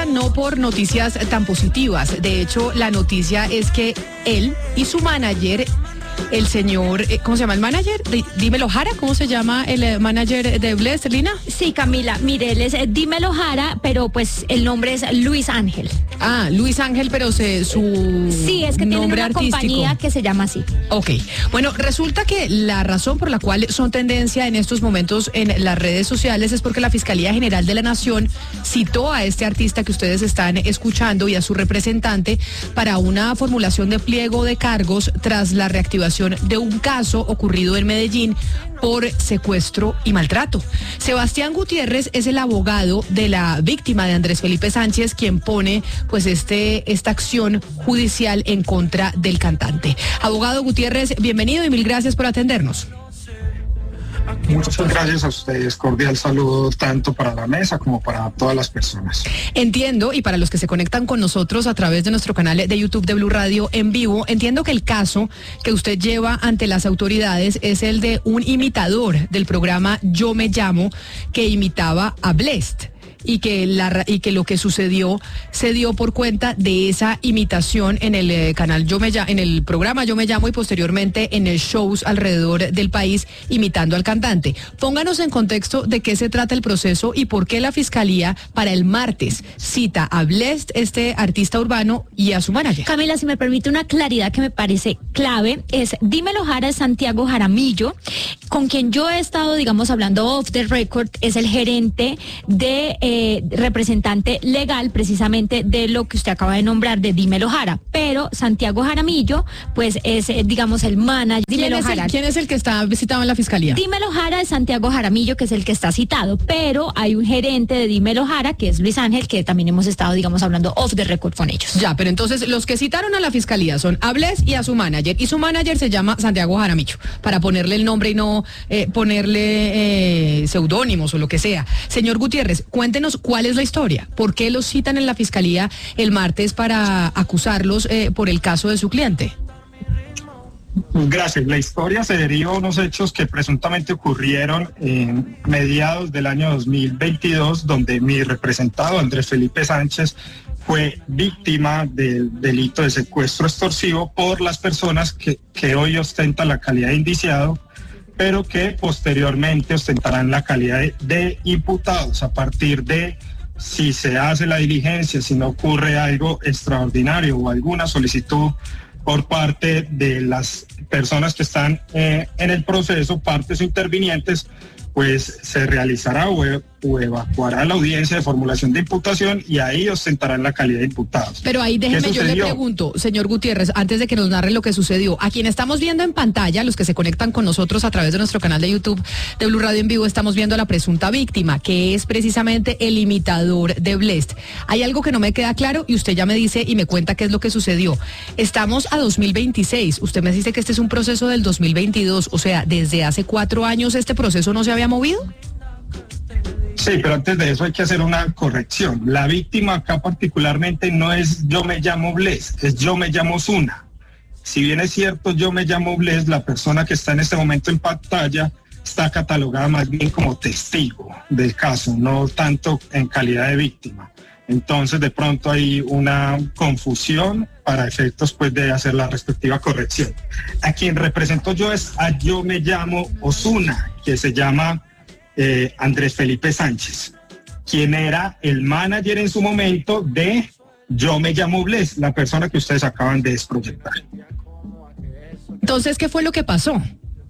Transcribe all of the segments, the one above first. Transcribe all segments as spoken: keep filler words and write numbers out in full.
no por noticias tan positivas. De hecho, la noticia es que él y su manager, el señor, ¿cómo se llama el manager? Dímelo Jara, ¿cómo se llama el manager de Blessd, Lina? Sí, Camila, mire, él es Dímelo Jara, pero pues el nombre es Luis Ángel. Ah, Luis Ángel, pero se, su Sí, es que tiene una artístico. compañía que se llama así. Ok, bueno, resulta que la razón por la cual son tendencia en estos momentos en las redes sociales es porque la Fiscalía General de la Nación citó a este artista que ustedes están escuchando y a su representante para una formulación de pliego de cargos tras la reactivación de un caso ocurrido en Medellín por secuestro y maltrato. Sebastián Gutiérrez es el abogado de la víctima de Andrés Felipe Sánchez, quien pone pues este esta acción judicial en contra del cantante. Abogado Gutiérrez, bienvenido y mil gracias por atendernos. Muchas gracias a ustedes, cordial saludo tanto para la mesa como para todas las personas. Entiendo, y para los que se conectan con nosotros a través de nuestro canal de YouTube de Blue Radio en vivo, entiendo que el caso que usted lleva ante las autoridades es el de un imitador del programa Yo Me Llamo, que imitaba a Blessd. Y que, la, y que lo que sucedió se dio por cuenta de esa imitación en el eh, canal Yo Me Llamo, en el programa Yo Me Llamo y posteriormente en el shows alrededor del país imitando al cantante. Pónganos en contexto de qué se trata el proceso y por qué la Fiscalía para el martes cita a Blessd, este artista urbano, y a su manager. Camila, si me permite una claridad que me parece clave, es Dímelo Jara, es Santiago Jaramillo, con quien yo he estado, digamos, hablando off the record, es el gerente de... Eh, representante legal precisamente de lo que usted acaba de nombrar de Dímelo Jara, pero Santiago Jaramillo pues es eh, digamos el manager. ¿Quién es, el, ¿Quién es el que está citado en la Fiscalía? Dímelo Jara es Santiago Jaramillo, que es el que está citado, pero hay un gerente de Dímelo Jara que es Luis Ángel, que también hemos estado digamos hablando off the record con ellos. Ya, pero entonces los que citaron a la Fiscalía son a Blessd y a su manager, y su manager se llama Santiago Jaramillo, para ponerle el nombre y no eh, ponerle eh, seudónimos o lo que sea. Señor Gutiérrez, cuéntenos cuál es la historia, por qué los citan en la Fiscalía el martes para acusarlos eh, por el caso de su cliente. Gracias. La historia se deriva de unos hechos que presuntamente ocurrieron en mediados del año dos mil veintidós, donde mi representado Andrés Felipe Sánchez fue víctima del delito de secuestro extorsivo por las personas que, que hoy ostentan la calidad de indiciado, pero que posteriormente ostentarán la calidad de, de imputados a partir de si se hace la diligencia, si no ocurre algo extraordinario o alguna solicitud por parte de las personas que están eh, en el proceso, partes o intervinientes, pues se realizará o, o evacuará la audiencia de formulación de imputación y ahí ostentarán la calidad de imputados. Pero ahí déjeme, yo le pregunto, señor Gutiérrez, antes de que nos narre lo que sucedió, a quien estamos viendo en pantalla, los que se conectan con nosotros a través de nuestro canal de YouTube de Blue Radio en vivo, estamos viendo a la presunta víctima, que es precisamente el imitador de Blessd. Hay algo que no me queda claro y usted ya me dice y me cuenta qué es lo que sucedió. Estamos a dos mil veintiséis, usted me dice que este es un proceso del dos mil veintidós, o sea, desde hace cuatro años este proceso no se había movido. Sí, pero antes de eso hay que hacer una corrección. La víctima acá particularmente no es Yo Me Llamo Blessd, es Yo Me Llamo Osuna. Si bien es cierto Yo Me Llamo Blessd, la persona que está en este momento en pantalla está catalogada más bien como testigo del caso, no tanto en calidad de víctima. Entonces de pronto hay una confusión para efectos pues de hacer la respectiva corrección. A quien represento yo es a Yo Me Llamo Osuna, que se llama eh, Andrés Felipe Sánchez, quien era el manager en su momento de Yo Me Llamo Blessd, la persona que ustedes acaban de desproyectar. Entonces, ¿qué fue lo que pasó?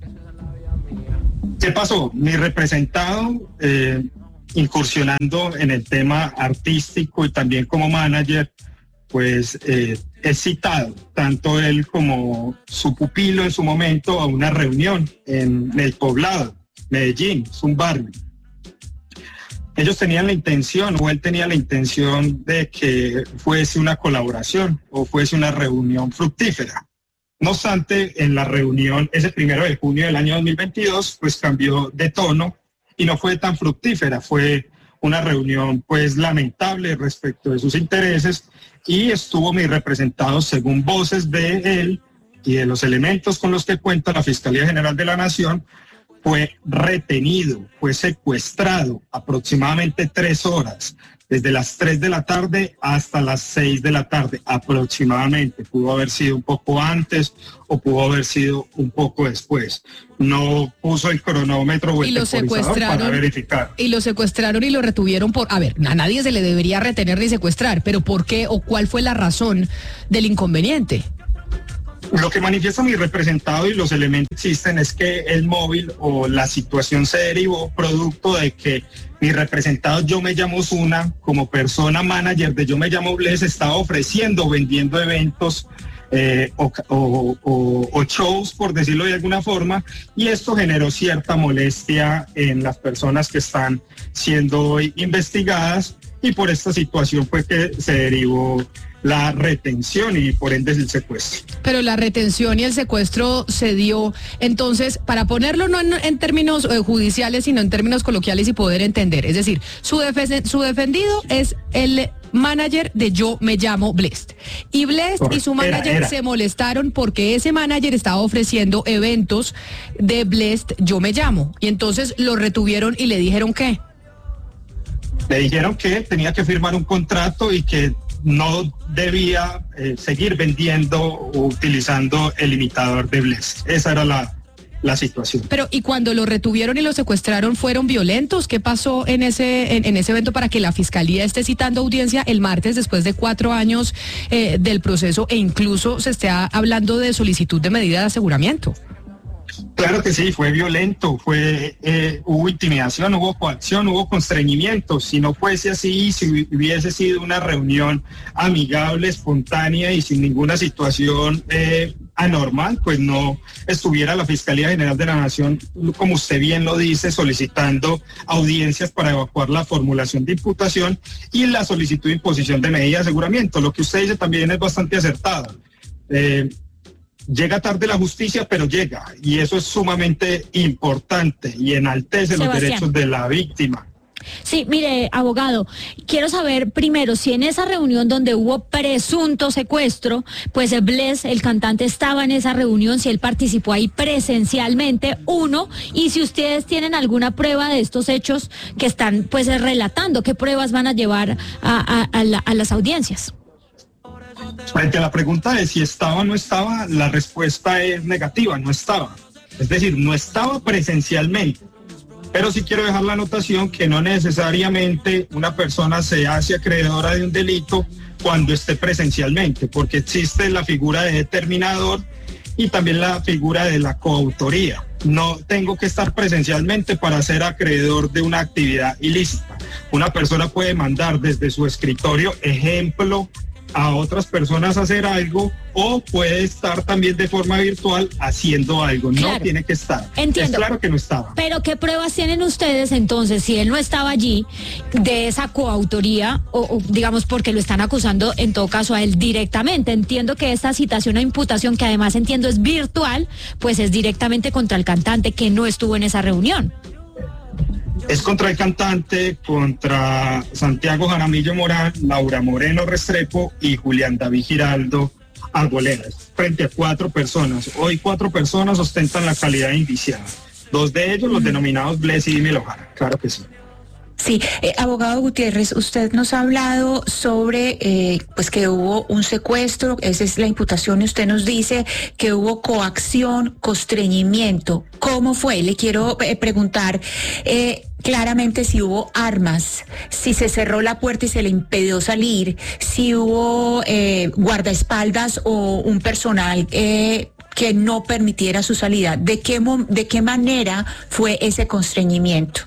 ¿Qué pasó? Mi representado, eh, incursionando en el tema artístico y también como manager, pues eh, es citado, tanto él como su pupilo en su momento, a una reunión en el Poblado, Medellín, es un barrio. Ellos tenían la intención, o él tenía la intención de que fuese una colaboración o fuese una reunión fructífera. No obstante, en la reunión, ese primero de junio del año dos mil veintidós, pues cambió de tono y no fue tan fructífera, fue una reunión pues lamentable respecto de sus intereses, y estuvo mi representado, según voces de él y de los elementos con los que cuenta la Fiscalía General de la Nación, fue retenido, fue secuestrado aproximadamente tres horas desde las tres de la tarde hasta las seis de la tarde aproximadamente. Pudo haber sido un poco antes o pudo haber sido un poco después. No puso el cronómetro o el y lo secuestraron para verificar. Y lo secuestraron y lo retuvieron por... A ver, a nadie se le debería retener ni secuestrar, pero ¿por qué o cuál fue la razón del inconveniente? Lo que manifiesta mi representado y los elementos que existen es que el móvil o la situación se derivó producto de que mi representado Yo Me Llamo Zuna, como persona manager de Yo Me Llamo Bless, estaba ofreciendo, vendiendo eventos eh, o, o, o, o shows, por decirlo de alguna forma, y esto generó cierta molestia en las personas que están siendo hoy investigadas, y por esta situación fue que se derivó la retención y por ende el secuestro. Pero la retención y el secuestro se dio, entonces, para ponerlo no en, en términos eh, judiciales, sino en términos coloquiales y poder entender, es decir, su, defe- su defendido es el manager de Yo Me Llamo Blessed, y Blessed Correcto. y su manager era, era. se molestaron porque ese manager estaba ofreciendo eventos de Blessed Yo Me Llamo, y entonces lo retuvieron y le dijeron ¿qué? Le dijeron que tenía que firmar un contrato y que no debía eh, seguir vendiendo o utilizando el imitador de Bless. Esa era la, la situación. Pero, ¿y cuando lo retuvieron y lo secuestraron, fueron violentos? ¿Qué pasó en ese, en, en ese evento para que la Fiscalía esté citando audiencia el martes después de cuatro años eh, del proceso e incluso se esté hablando de solicitud de medida de aseguramiento? Claro que sí, fue violento, fue eh, hubo intimidación, hubo coacción, hubo constreñimiento. Si no fuese así, si hubiese sido una reunión amigable, espontánea y sin ninguna situación eh, anormal, pues no estuviera la Fiscalía General de la Nación, como usted bien lo dice, solicitando audiencias para evacuar la formulación de imputación y la solicitud de imposición de medida de aseguramiento. Lo que usted dice también es bastante acertado. Eh, Llega tarde la justicia, pero llega, y eso es sumamente importante y enaltece Sebastián. Los derechos de la víctima. Sí, mire, abogado, quiero saber primero si en esa reunión donde hubo presunto secuestro, pues Bless, el cantante, estaba en esa reunión, si él participó ahí presencialmente, uno, y si ustedes tienen alguna prueba de estos hechos que están pues relatando, ¿qué pruebas van a llevar a, a, a, la, a las audiencias? Frente a la pregunta de si estaba o no estaba, la respuesta es negativa, no estaba. Es decir, no estaba presencialmente. Pero sí quiero dejar la anotación que no necesariamente una persona se hace acreedora de un delito cuando esté presencialmente, porque existe la figura de determinador y también la figura de la coautoría. No tengo que estar presencialmente para ser acreedor de una actividad ilícita. Una persona puede mandar desde su escritorio, ejemplo, a otras personas a hacer algo, o puede estar también de forma virtual haciendo algo. Claro. No tiene que estar. Entiendo. Es claro que no estaba. Pero ¿qué pruebas tienen ustedes entonces, si él no estaba allí, de esa coautoría, o, o digamos porque lo están acusando en todo caso a él directamente? Entiendo que esta citación o imputación, que además entiendo es virtual, pues es directamente contra el cantante que no estuvo en esa reunión. Es contra el cantante, contra Santiago Jaramillo Morán, Laura Moreno Restrepo y Julián David Giraldo Arboledas, frente a cuatro personas. Hoy cuatro personas ostentan la calidad de indiciada. Dos de ellos, los denominados Bless y Dímelo Jara, claro que sí. Sí, eh, abogado Gutiérrez, usted nos ha hablado sobre eh, pues que hubo un secuestro, esa es la imputación, y usted nos dice que hubo coacción, constreñimiento. ¿Cómo fue? Le quiero eh, preguntar eh, claramente si hubo armas, si se cerró la puerta y se le impidió salir, si hubo eh, guardaespaldas o un personal eh, que no permitiera su salida. ¿De qué, de qué manera fue ese constreñimiento?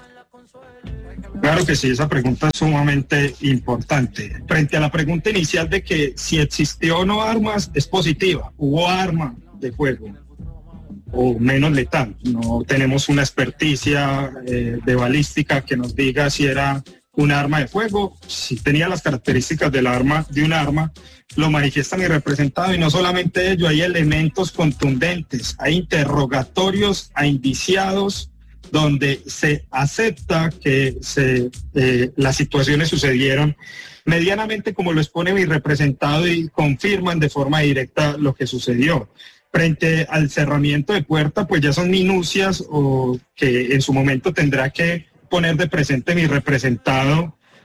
Claro que sí, esa pregunta es sumamente importante. Frente a la pregunta inicial de que si existió o no armas, es positiva. Hubo arma de fuego, o menos letal. No tenemos una experticia eh, de balística que nos diga si era un arma de fuego. Si tenía las características del arma, de un arma, lo manifiesta mi representado, y no solamente ello, hay elementos contundentes, hay interrogatorios a indiciados donde se acepta que se, eh, las situaciones sucedieron medianamente como lo expone mi representado y confirman de forma directa lo que sucedió. Frente al cerramiento de puerta, pues ya son minucias o que en su momento tendrá que poner de presente mi representado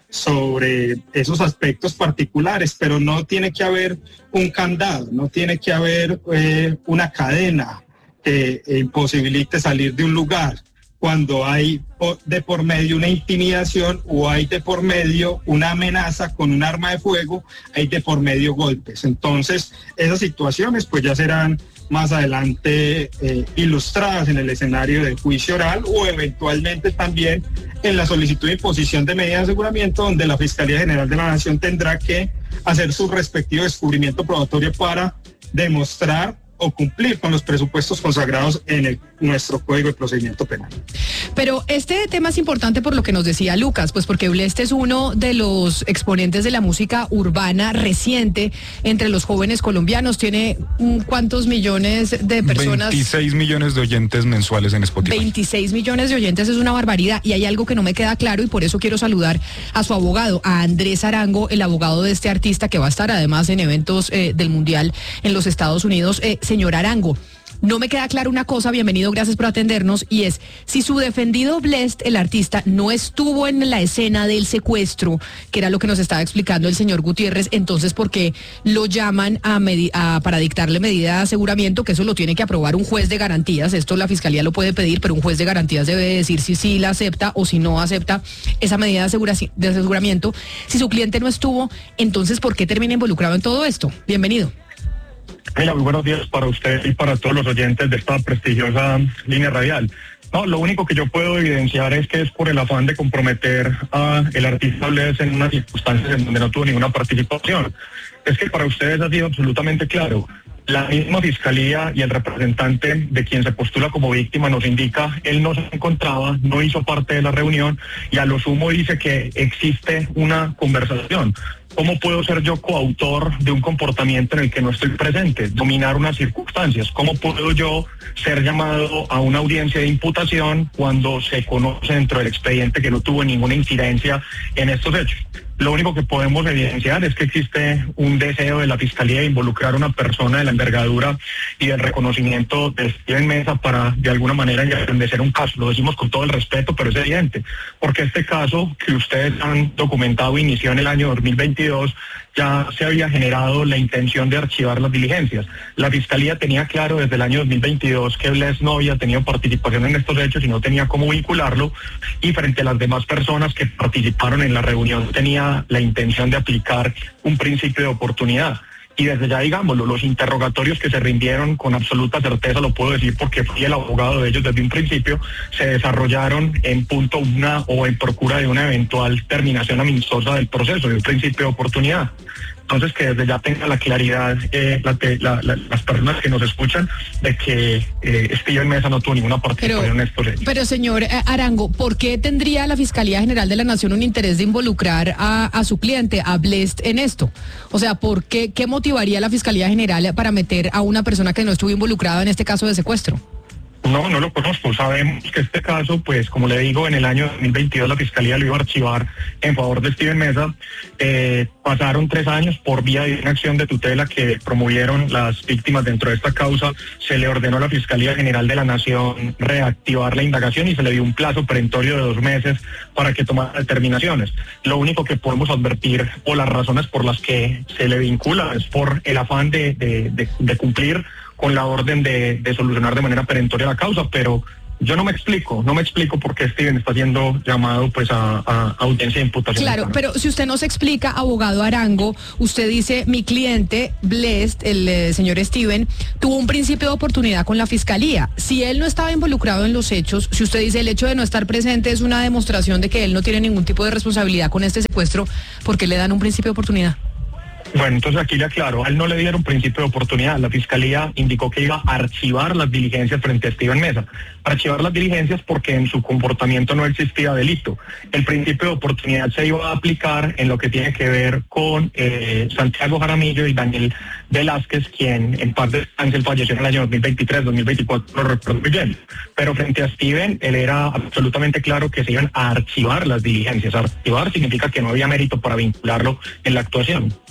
sobre esos aspectos particulares, pero no tiene que haber un candado, no tiene que haber eh, una cadena que imposibilite salir de un lugar cuando hay de por medio una intimidación o hay de por medio una amenaza con un arma de fuego, hay de por medio golpes. Entonces, esas situaciones pues ya serán más adelante eh, ilustradas en el escenario de juicio oral o eventualmente también en la solicitud de imposición de medidas de aseguramiento, donde la Fiscalía General de la Nación tendrá que hacer su respectivo descubrimiento probatorio para demostrar o cumplir con los presupuestos consagrados en el, nuestro Código de Procedimiento Penal. Pero este tema es importante por lo que nos decía Lucas, pues porque Blest es uno de los exponentes de la música urbana reciente entre los jóvenes colombianos. Tiene um, ¿cuántos millones de personas? veintiséis millones de oyentes mensuales en Spotify. veintiséis millones de oyentes es una barbaridad, y hay algo que no me queda claro, y por eso quiero saludar a su abogado, a Andrés Arango, el abogado de este artista que va a estar además en eventos eh, del Mundial en los Estados Unidos. Eh, señor Arango, no me queda claro una cosa, bienvenido, gracias por atendernos, y es, si su defendido Blest, el artista, no estuvo en la escena del secuestro, que era lo que nos estaba explicando el señor Gutiérrez, entonces, ¿por qué lo llaman a, medi- a para dictarle medida de aseguramiento? Que eso lo tiene que aprobar un juez de garantías, esto la Fiscalía lo puede pedir, pero un juez de garantías debe decir si sí la acepta o si no acepta esa medida de, asegura- de aseguramiento. Si su cliente no estuvo, entonces, ¿por qué termina involucrado en todo esto? Bienvenido. Mira, muy buenos días para usted y para todos los oyentes de esta prestigiosa línea radial. No, lo único que yo puedo evidenciar es que es por el afán de comprometer a el artista Blest en unas circunstancias en donde no tuvo ninguna participación. Es que para ustedes ha sido absolutamente claro. La misma Fiscalía y el representante de quien se postula como víctima nos indica, él no se encontraba, no hizo parte de la reunión y a lo sumo dice que existe una conversación. ¿Cómo puedo ser yo coautor de un comportamiento en el que no estoy presente? Dominar unas circunstancias. ¿Cómo puedo yo ser llamado a una audiencia de imputación cuando se conoce dentro del expediente que no tuvo ninguna incidencia en estos hechos? Lo único que podemos evidenciar es que existe un deseo de la Fiscalía de involucrar a una persona de la envergadura y del reconocimiento de Steven Meza para, de alguna manera, engrandecer un caso. Lo decimos con todo el respeto, pero es evidente, porque este caso que ustedes han documentado inició en el año dos mil veintidós, ya se había generado la intención de archivar las diligencias. La Fiscalía tenía claro desde el año dos mil veintidós que Blest no había tenido participación en estos hechos y no tenía cómo vincularlo, y frente a las demás personas que participaron en la reunión tenía la intención de aplicar un principio de oportunidad. Y desde ya, digámoslo, los interrogatorios que se rindieron con absoluta certeza, lo puedo decir porque fui el abogado de ellos desde un principio, se desarrollaron en punto una o en procura de una eventual terminación amistosa del proceso, de un principio de oportunidad. Entonces, que desde ya tenga la claridad eh, la, la, la, las personas que nos escuchan de que eh, Steven Meza no tuvo ninguna participación en estos hechos. Pero, señor Arango, ¿por qué tendría la Fiscalía General de la Nación un interés de involucrar a, a su cliente, a Blest, en esto? O sea, ¿por qué, qué motivaría la Fiscalía General para meter a una persona que no estuvo involucrada en este caso de secuestro? No, no lo conozco. Sabemos que este caso, pues, como le digo, en el año dos mil veintidós la Fiscalía lo iba a archivar en favor de Steven Meza. Eh, pasaron tres años por vía de una acción de tutela que promovieron las víctimas dentro de esta causa. Se le ordenó a la Fiscalía General de la Nación reactivar la indagación y se le dio un plazo perentorio de dos meses para que tomara determinaciones. Lo único que podemos advertir, o las razones por las que se le vincula, es por el afán de, de, de, de cumplir con la orden de, de solucionar de manera perentoria la causa, pero yo no me explico, no me explico por qué Steven está siendo llamado pues a, a audiencia de imputación. Claro, pero si usted no se explica, abogado Arango, usted dice, mi cliente, Blest, el eh, señor Steven, tuvo un principio de oportunidad con la Fiscalía. Si él no estaba involucrado en los hechos, si usted dice el hecho de no estar presente es una demostración de que él no tiene ningún tipo de responsabilidad con este secuestro, ¿por qué le dan un principio de oportunidad? Bueno, entonces aquí le aclaro, a él no le dieron principio de oportunidad. La Fiscalía indicó que iba a archivar las diligencias frente a Steven Meza. Archivar las diligencias porque en su comportamiento no existía delito. El principio de oportunidad se iba a aplicar en lo que tiene que ver con eh, Santiago Jaramillo y Daniel Velázquez, quien en paz descanse, falleció en el año dos mil veintitrés, dos mil veinticuatro, lo recuerdo muy bien. Pero frente a Steven, él era absolutamente claro que se iban a archivar las diligencias. Archivar significa que no había mérito para vincularlo en la actuación.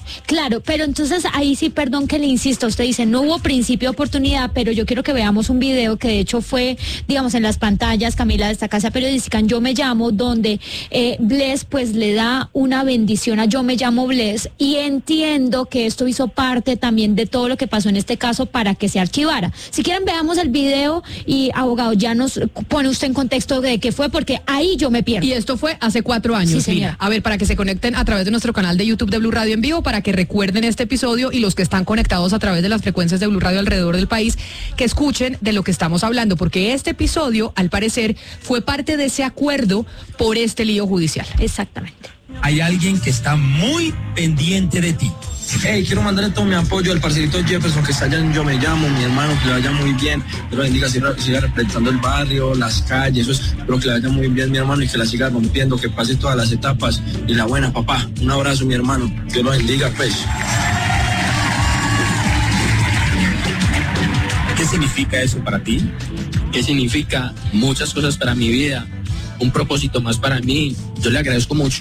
Claro, pero entonces ahí sí, perdón que le insisto, usted dice, no hubo principio de oportunidad, pero yo quiero que veamos un video que de hecho fue, digamos, en las pantallas, Camila, de esta casa periodística, en Yo Me Llamo, donde eh, Bless pues le da una bendición a Yo Me Llamo Bless, y entiendo que esto hizo parte también de todo lo que pasó en este caso para que se archivara. Si quieren, veamos el video y, abogado, ya nos pone usted en contexto de qué fue, porque ahí yo me pierdo. Y esto fue hace cuatro años, sí, Lina. A ver, para que se conecten a través de nuestro canal de YouTube de Blue Radio en vivo, para que recuerden este episodio, y los que están conectados a través de las frecuencias de Blue Radio alrededor del país, que escuchen de lo que estamos hablando, porque este episodio, al parecer, fue parte de ese acuerdo por este lío judicial. Exactamente. Hay alguien que está muy pendiente de ti. Hey, quiero mandarle todo mi apoyo al parcerito Jefferson que está allá en Yo Me Llamo, mi hermano, que le vaya muy bien. Dios lo bendiga, siga, siga representando el barrio, las calles, eso es, pero que le vaya muy bien, mi hermano, y que la siga rompiendo, que pase todas las etapas. Y la buena, papá, un abrazo, mi hermano, Dios lo bendiga, pues. ¿Qué significa eso para ti? ¿Qué significa? Muchas cosas para mi vida, un propósito más para mí. Yo le agradezco mucho.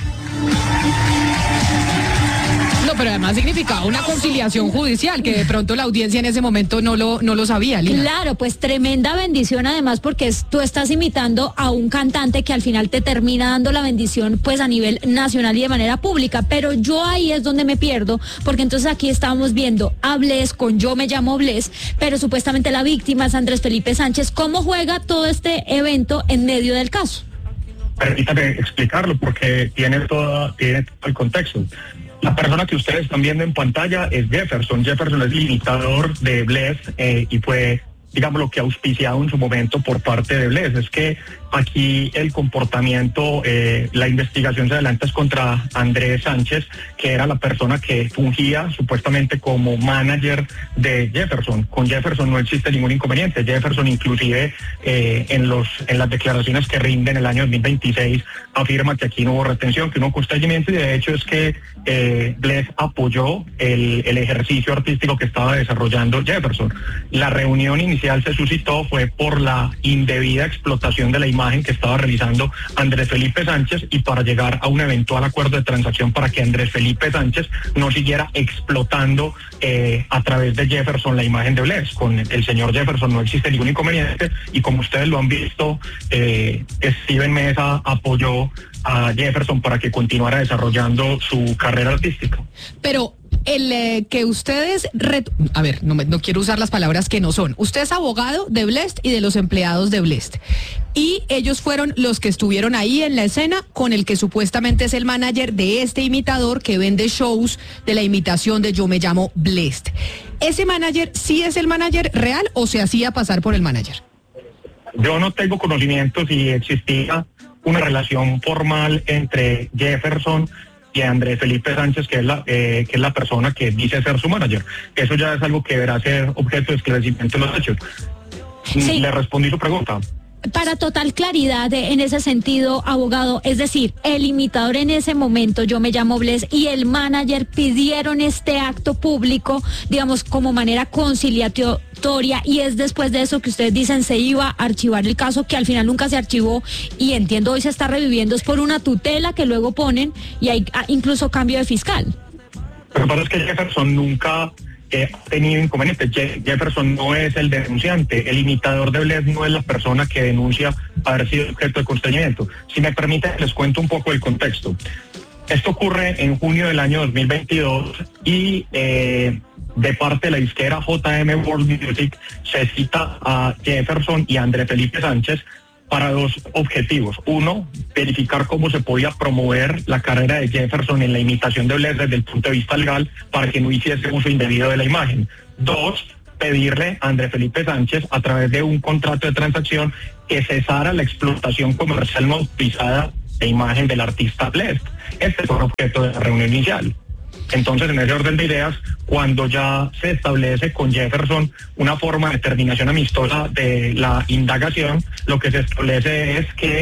No, pero además significaba una conciliación judicial, que de pronto la audiencia en ese momento no lo, no lo sabía, Lina. Claro, pues tremenda bendición, además, porque es, tú estás imitando a un cantante que al final te termina dando la bendición pues a nivel nacional y de manera pública, pero yo ahí es donde me pierdo, porque entonces aquí estábamos viendo a Bless con Yo Me Llamo Bless, pero supuestamente la víctima es Andrés Felipe Sánchez. ¿Cómo juega todo este evento en medio del caso? Permítame explicarlo porque tiene todo, tiene todo el contexto. La persona que ustedes están viendo en pantalla es Jefferson. Jefferson es el imitador de Bless eh, y fue, digamos, lo que auspiciado en su momento por parte de Bless. Es que aquí el comportamiento, eh, la investigación se adelanta es contra Andrés Sánchez, que era la persona que fungía supuestamente como manager de Jefferson. Con Jefferson no existe ningún inconveniente. Jefferson inclusive eh, en los en las declaraciones que rinde en el año dos mil veintiséis afirma que aquí no hubo retención, que no hubo constreñimiento, y de hecho es que eh, Bless apoyó el, el ejercicio artístico que estaba desarrollando Jefferson. La reunión inicial se suscitó fue por la indebida explotación de la imagen que estaba realizando Andrés Felipe Sánchez, y para llegar a un eventual acuerdo de transacción para que Andrés Felipe Sánchez no siguiera explotando eh, a través de Jefferson la imagen de Bless. Con el señor Jefferson no existe ningún inconveniente, y como ustedes lo han visto, eh, Steven Mesa apoyó a Jefferson para que continuara desarrollando su carrera artística. Pero el eh, que ustedes, ret- a ver, no, me, no quiero usar las palabras que no son. Usted es abogado de Blessd y de los empleados de Blessd, y ellos fueron los que estuvieron ahí en la escena con el que supuestamente es el manager de este imitador que vende shows de la imitación de Yo Me Llamo Blessd. ¿Ese manager sí es el manager real o se hacía pasar por el manager? Yo no tengo conocimiento si existía una relación formal entre Jefferson y Andrés Felipe Sánchez, que es la eh, que es la persona que dice ser su manager. Eso ya es algo que deberá ser objeto de esclarecimiento de los hechos. Sí. Le respondí su pregunta. Para total claridad de, en ese sentido, abogado, es decir, el imitador en ese momento, Yo Me Llamo Bless, y el manager pidieron este acto público, digamos, como manera conciliatoria, y es después de eso que ustedes dicen se iba a archivar el caso, que al final nunca se archivó, y entiendo hoy se está reviviendo, es por una tutela que luego ponen, y hay ah, incluso cambio de fiscal. Lo que pasa es que Jefferson nunca eh, ha tenido inconvenientes. Je- Jefferson no es el denunciante, el imitador de Bless no es la persona que denuncia haber sido objeto de constreñimiento. Si me permiten, les cuento un poco el contexto. Esto ocurre en junio del año dos mil veintidós y eh, de parte de la disquera J M World Music se cita a Jefferson y a Andrés Felipe Sánchez para dos objetivos. Uno, verificar cómo se podía promover la carrera de Jefferson en la imitación de Bless desde el punto de vista legal para que no hiciese uso indebido de la imagen. Dos, pedirle a Andrés Felipe Sánchez, a través de un contrato de transacción, que cesara la explotación comercial no autorizada de imagen del artista Bless. Este fue el objeto de la reunión inicial. Entonces, en ese orden de ideas, cuando ya se establece con Jefferson una forma de terminación amistosa de la indagación, lo que se establece es que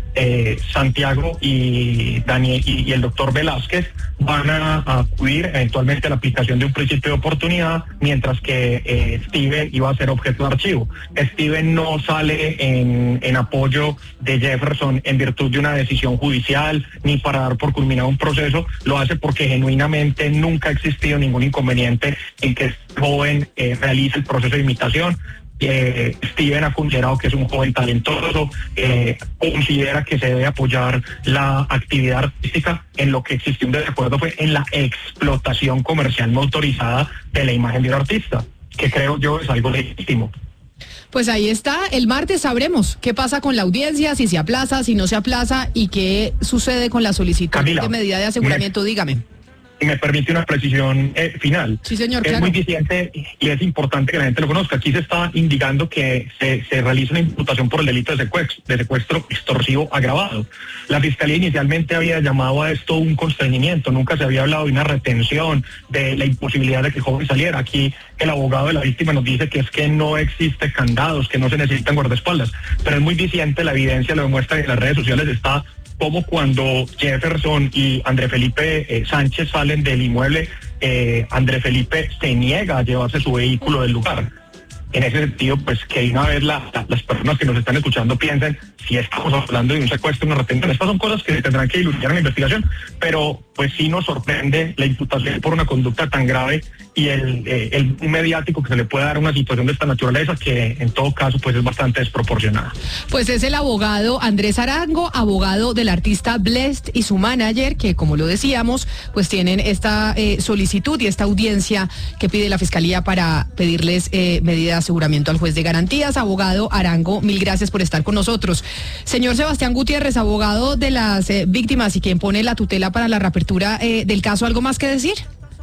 eh, Santiago y, Daniel, y, y el doctor Velázquez van a, a acudir eventualmente a la aplicación de un principio de oportunidad, mientras que eh, Steven iba a ser objeto de archivo. Steven no sale en, en apoyo de Jefferson en virtud de una decisión judicial, ni para dar por culminado un proceso, lo hace porque genuinamente nunca ha existido ningún inconveniente en que este joven eh, realice el proceso de imitación. Eh, Steven ha considerado que es un joven talentoso, eh, considera que se debe apoyar la actividad artística. En lo que existió un desacuerdo fue en la explotación comercial no autorizada de la imagen de un artista, que creo yo es algo legítimo. Pues ahí está, el martes sabremos qué pasa con la audiencia, si se aplaza, si no se aplaza y qué sucede con la solicitud Camila, de medida de aseguramiento, me... dígame. Y me permite una precisión eh, final. Sí, señor, es claro. muy disidente y es importante que la gente lo conozca. Aquí se está indicando que se, se realiza una imputación por el delito de secuestro, de secuestro extorsivo agravado. La Fiscalía inicialmente había llamado a esto un constreñimiento, nunca se había hablado de una retención, de la imposibilidad de que el joven saliera. Aquí el abogado de la víctima nos dice que es que no existe candados, que no se necesitan guardaespaldas, pero es muy disidente, la evidencia lo demuestra, que en las redes sociales está como cuando Jefferson y André Felipe eh, Sánchez salen del inmueble, eh, André Felipe se niega a llevarse su vehículo del lugar. En ese sentido, pues que de una vez la, la, las personas que nos están escuchando piensen si estamos hablando de un secuestro, una retención. Estas son cosas que se tendrán que dilucidar en la investigación, pero pues sí nos sorprende la imputación por una conducta tan grave y el, eh, el mediático que se le puede dar a una situación de esta naturaleza, que en todo caso pues es bastante desproporcionada. Pues es el abogado Andrés Arango, abogado del artista Blessed y su manager, que como lo decíamos, pues tienen esta eh, solicitud y esta audiencia que pide la Fiscalía para pedirles eh, medidas de aseguramiento al juez de garantías. Abogado Arango, mil gracias por estar con nosotros. Señor Sebastián Gutiérrez, abogado de las eh, víctimas y quien pone la tutela para la reapertura eh, del caso, ¿algo más que decir?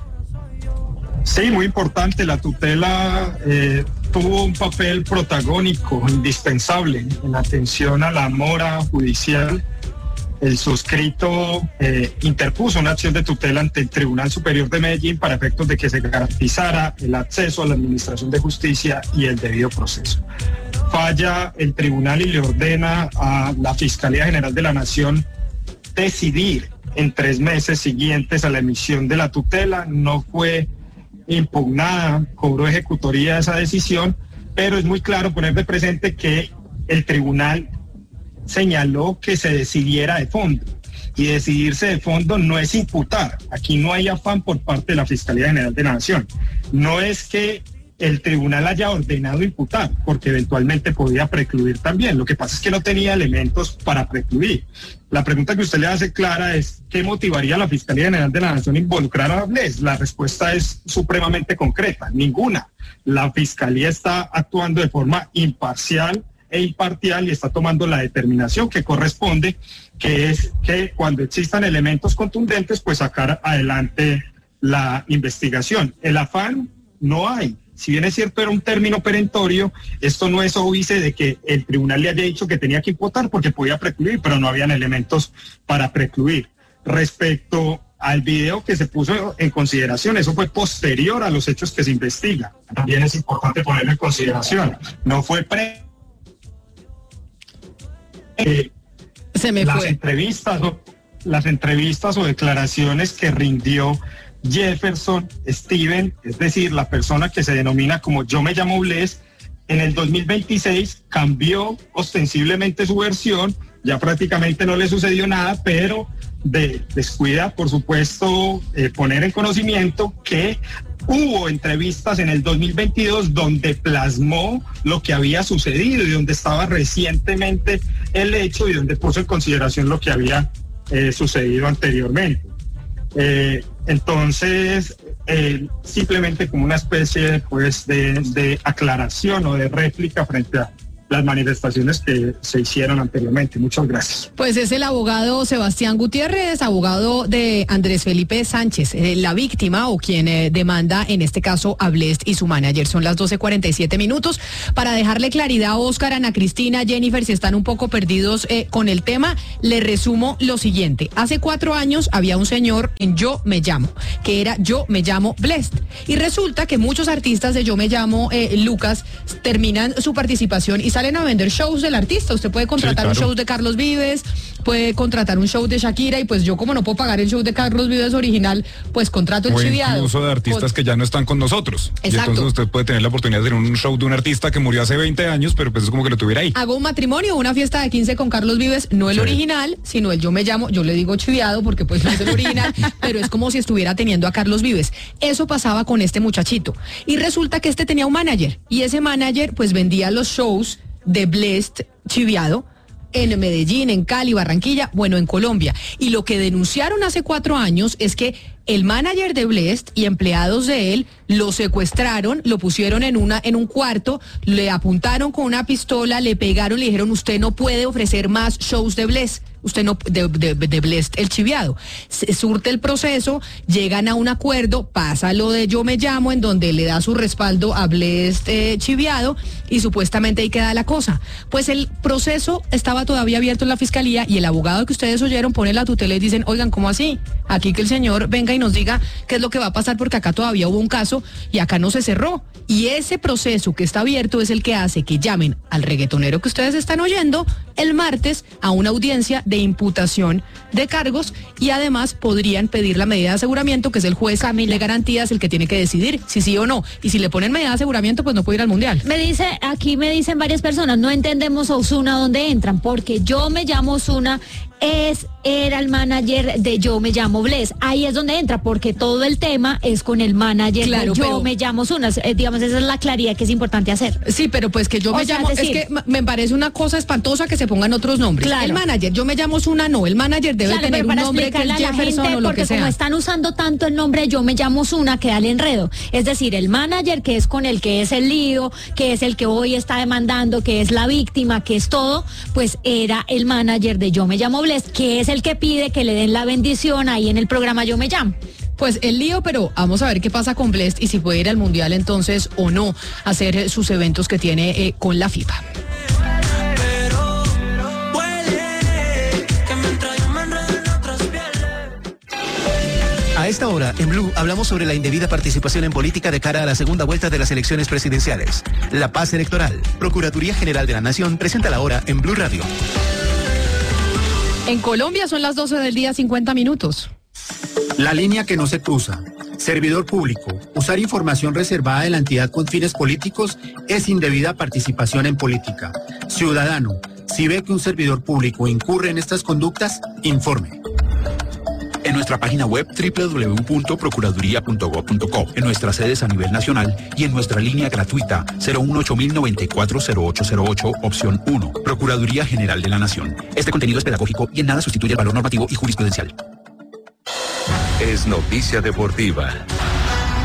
Sí, muy importante. La tutela eh, tuvo un papel protagónico, indispensable en atención a la mora judicial. El suscrito eh, interpuso una acción de tutela ante el Tribunal Superior de Medellín para efectos de que se garantizara el acceso a la administración de justicia y el debido proceso. Falla el tribunal y le ordena a la Fiscalía General de la Nación decidir en tres meses siguientes a la emisión de la tutela. No fue impugnada, cobró ejecutoría esa decisión, pero es muy claro poner de presente que el tribunal señaló que se decidiera de fondo, y decidirse de fondo no es imputar. Aquí no hay afán por parte de la Fiscalía General de la Nación. No es que el tribunal haya ordenado imputar, porque eventualmente podía precluir también. Lo que pasa es que no tenía elementos para precluir. La pregunta que usted le hace, Clara, es ¿qué motivaría a la Fiscalía General de la Nación a involucrar a Blessed? La respuesta es supremamente concreta: ninguna. La Fiscalía está actuando de forma imparcial e imparcial y está tomando la determinación que corresponde, que es que cuando existan elementos contundentes, pues sacar adelante la investigación. El afán no hay. Si bien es cierto, era un término perentorio, esto no es óbice de que el tribunal le haya dicho que tenía que imputar porque podía precluir, pero no habían elementos para precluir. Respecto al video que se puso en consideración, eso fue posterior a los hechos que se investigan. También es importante ponerlo en consideración. No fue pre... Eh, se me las fue. entrevistas o, las entrevistas o declaraciones que rindió Jefferson, Steven, es decir, la persona que se denomina como Yo Me Llamo Blessed, en el dos mil veintiséis cambió ostensiblemente su versión. Ya prácticamente no le sucedió nada, pero de, descuida, por supuesto, eh, poner en conocimiento que hubo entrevistas en el dos mil veintidós donde plasmó lo que había sucedido y donde estaba recientemente el hecho y donde puso en consideración lo que había eh, sucedido anteriormente. Eh, entonces, eh, simplemente como una especie pues, de, de aclaración o de réplica frente a las manifestaciones que se hicieron anteriormente. Muchas gracias. Pues es el abogado Sebastián Gutiérrez, abogado de Andrés Felipe Sánchez, eh, la víctima o quien eh, demanda en este caso a Blessed y su manager. Son las doce cuarenta y siete minutos. Para dejarle claridad a Oscar, Ana Cristina, Jennifer, si están un poco perdidos eh, con el tema, le resumo lo siguiente. Hace cuatro años había un señor en Yo Me Llamo, que era Yo Me Llamo Blessed. Y resulta que muchos artistas de Yo Me Llamo eh, Lucas terminan su participación y salen a vender shows del artista. Usted puede contratar sí, claro. un show de Carlos Vives, puede contratar un show de Shakira, y pues yo como no puedo pagar el show de Carlos Vives original, pues contrato el o chiviado. Incluso de artistas con... que ya no están con nosotros. Exacto. Y entonces usted puede tener la oportunidad de hacer un show de un artista que murió hace veinte años, pero pues es como que lo tuviera ahí. Hago un matrimonio, una fiesta de quince con Carlos Vives, no el sí. original, sino el yo me llamo, yo le digo chiviado porque pues no es el original, pero es como si estuviera teniendo a Carlos Vives. Eso pasaba con este muchachito. Y resulta que este tenía un manager, y ese manager pues vendía los shows de Blessd chiviado en Medellín, en Cali, Barranquilla, bueno, en Colombia. Y lo que denunciaron hace cuatro años es que el manager de Blessd y empleados de él lo secuestraron, lo pusieron en una en un cuarto, le apuntaron con una pistola, le pegaron, le dijeron: usted no puede ofrecer más shows de Blessd. Usted no, de, de, de Blessd, el chiviado. Se surte el proceso, llegan a un acuerdo, pasa lo de Yo Me Llamo, en donde le da su respaldo a Blessd eh, chiviado, y supuestamente ahí queda la cosa. Pues el proceso estaba todavía abierto en la fiscalía, y el abogado que ustedes oyeron pone la tutela y dicen: oigan, ¿cómo así? Aquí que el señor venga y nos diga qué es lo que va a pasar, porque acá todavía hubo un caso y acá no se cerró. Y ese proceso que está abierto es el que hace que llamen al reggaetonero que ustedes están oyendo el martes a una audiencia de imputación de cargos, y además podrían pedir la medida de aseguramiento, que es el juez Camila de garantías el que tiene que decidir si sí o no. Y si le ponen medida de aseguramiento, pues no puede ir al mundial. Me dice, aquí me dicen varias personas, no entendemos Ozuna dónde entran, porque Yo Me Llamo Ozuna es era el manager de Yo Me Llamo Blessd. Ahí es donde entra, porque todo el tema es con el manager claro, de Yo pero, Me Llamo Ozuna. Eh, digamos, esa es la claridad que es importante hacer. Sí, pero pues que Yo o Me sea, Llamo, es, decir, es que me parece una cosa espantosa que se pongan otros nombres. Claro. El manager, Yo Me Llamo Ozuna, no, el manager debe claro, tener un nombre que es Jefferson gente, o lo que sea. Porque como están usando tanto el nombre Yo Me Llamo Ozuna, queda el enredo. Es decir, el manager, que es con el que es el lío, que es el que hoy está demandando, que es la víctima, que es todo, pues era el manager de Yo Me Llamo Blessd, que es el que pide que le den la bendición ahí en el programa Yo Me Llamo. Pues el lío, pero vamos a ver qué pasa con Blessd y si puede ir al mundial entonces o no, hacer sus eventos que tiene eh, con la FIFA. A esta hora, en Blue, hablamos sobre la indebida participación en política de cara a la segunda vuelta de las elecciones presidenciales. La paz electoral. Procuraduría General de la Nación presenta la hora en Blue Radio. En Colombia son las doce del día, cincuenta minutos. La línea que no se cruza. Servidor público. Usar información reservada de la entidad con fines políticos es indebida participación en política. Ciudadano, si ve que un servidor público incurre en estas conductas, informe. En nuestra página web doble u doble u doble u punto procuraduría punto gob punto co, en nuestras sedes a nivel nacional y en nuestra línea gratuita cero uno ocho mil noventa y cuatro cero ocho cero ocho, opción uno. Procuraduría General de la Nación. Este contenido es pedagógico y en nada sustituye el valor normativo y jurisprudencial. Es noticia deportiva.